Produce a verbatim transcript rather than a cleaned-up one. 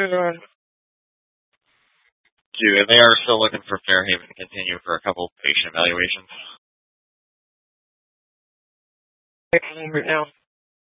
Thank you. And they are still looking for Fairhaven to continue for a couple patient evaluations. Right now.